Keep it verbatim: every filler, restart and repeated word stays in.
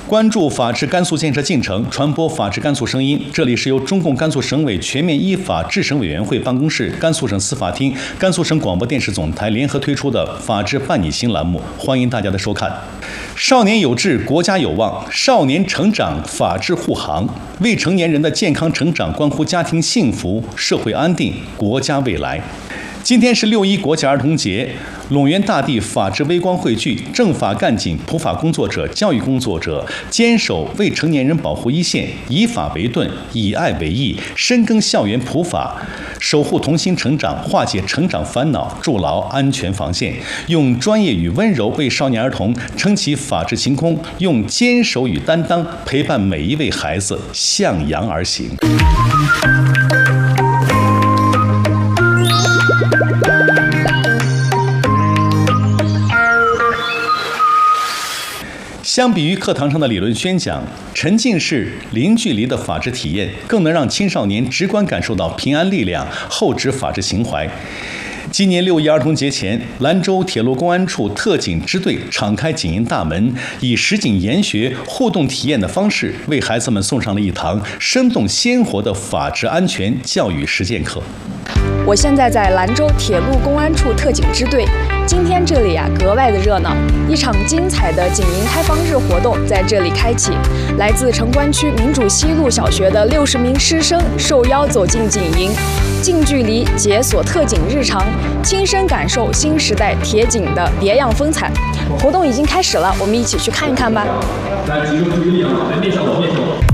关注法治甘肃建设进程，传播法治甘肃声音。这里是由中共甘肃省委全面依法治省委员会办公室、甘肃省司法厅、甘肃省广播电视总台联合推出的法治伴你心栏目，欢迎大家的收看。少年有志，国家有望；少年成长，法治护航。未成年人的健康成长关乎家庭幸福、社会安定、国家未来。今天是六一国际儿童节，陇源大地法治微光汇聚，政法干警、普法工作者、教育工作者坚守未成年人保护一线，以法为盾，以爱为翼，深耕校园普法，守护童心成长，化解成长烦恼，筑牢安全防线，用专业与温柔为少年儿童撑起法治晴空，用坚守与担当陪伴每一位孩子向阳而行。相比于课堂上的理论宣讲，沉浸式零距离的法治体验更能让青少年直观感受到平安力量、厚植法治情怀。今年六一儿童节前，兰州铁路公安处特警支队敞开警营大门，以实景研学、互动体验的方式，为孩子们送上了一堂生动鲜活的法治安全教育实践课。 我现在在兰州铁路公安处特警支队，今天这里啊格外的热闹，一场精彩的警营开放日活动在这里开启。来自城关区民主西路小学的六十名师生受邀走进警营，近距离解锁特警日常，亲身感受新时代铁警的别样风采。活动已经开始了，我们一起去看一看吧。 来，集中注意力啊，来面向我，面向我。